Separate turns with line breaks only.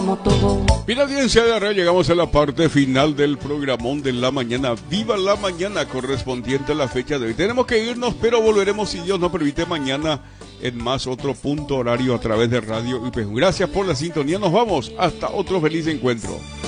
como todo.
Bien, audiencia de Array, llegamos a la parte final del programón de la mañana. Viva la mañana correspondiente a la fecha de hoy. Tenemos que irnos, pero volveremos, si Dios nos permite, mañana en más otro punto horario a través de Radio IPJ. Gracias por la sintonía. Nos vamos. Hasta otro feliz encuentro.